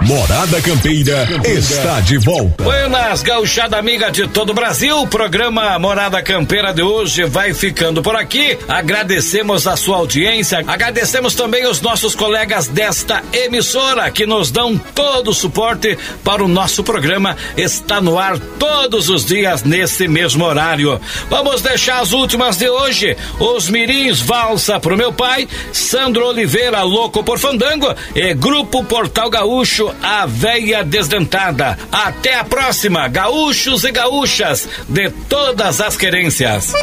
Morada Campeira está de volta. Buenas, gauchada amiga de todo o Brasil. O programa Morada Campeira de hoje vai ficando por aqui. Agradecemos a sua audiência, agradecemos também os nossos colegas desta emissora que nos dão todo o suporte para o nosso programa. Está no ar todos os dias nesse mesmo horário. Vamos deixar as últimas de hoje. Os mirins Valsa pro meu pai, Sandro Oliveira, Louco por Fandango e Grupo Portal Gaúcho, A Véia Desdentada. Até a próxima, gaúchos e gaúchas de todas as querências.